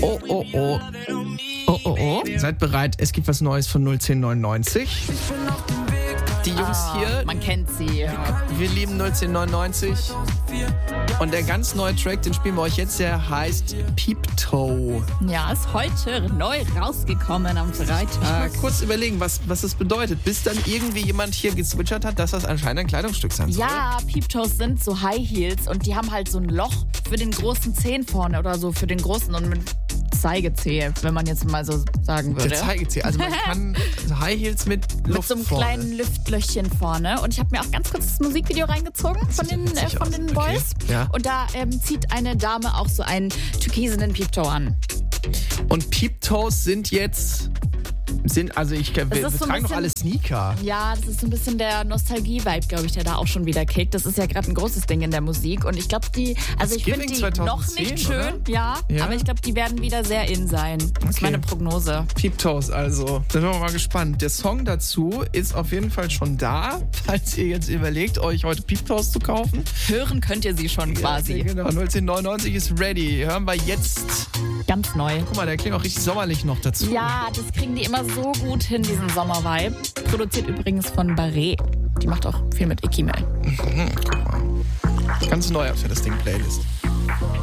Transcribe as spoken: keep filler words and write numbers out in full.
Oh, oh, oh. Oh, oh, oh. Seid bereit, es gibt was Neues von null zehn neunundneunzig. Die Jungs Ah, hier, man kennt sie. wir lieben null zehn neunundneunzig. Und der ganz neue Track, den spielen wir euch jetzt, der heißt Peep Toe. Ja, ist heute neu rausgekommen am Freitag. Mal kurz überlegen, was, was das bedeutet, bis dann irgendwie jemand hier gezwitschert hat, dass das anscheinend ein Kleidungsstück sein soll. Ja, Peep Toes sind so High Heels und die haben halt so ein Loch für den großen Zehen vorne oder so, für den großen und mit Zeigezeh, wenn man jetzt mal so sagen würde. Der Zeigezeh, also man kann High Heels mit Luft Mit so einem vorne. kleinen Lüftlöchchen vorne. Und ich habe mir auch ganz kurz das Musikvideo reingezogen von den, äh, von den Boys. Okay. Ja. Und da ähm, zieht eine Dame auch so einen türkisenen Peep Toe an. Und Peep Toes sind jetzt, sind, also ich, wir, wir ist so ein tragen doch bisschen- alle Sneaker. Ja, das ist so ein bisschen der Nostalgie-Vibe, glaube ich, der da auch schon wieder kickt. Das ist ja gerade ein großes Ding in der Musik. Und ich glaube, die, also ich finde Giving die zwanzig noch zehn, nicht schön, ja, Ja. aber ich glaube, die werden wieder sehr in sein. Das ist Okay. meine Prognose. Peep Toes, also. Da sind wir mal gespannt. Der Song dazu ist auf jeden Fall schon da, falls ihr jetzt überlegt, euch heute Peep Toes zu kaufen. Hören könnt ihr sie schon quasi. Ja, genau, null zehn neunundneunzig ist ready. Hören wir jetzt. Ganz neu. Guck mal, der klingt auch richtig sommerlich noch dazu. Ja, das kriegen die immer so gut hin, diesen Sommer-Vibe. Produziert übrigens von Barret. Die macht auch viel mit Ikimel. Ganz neu auf der das Ding Playlist.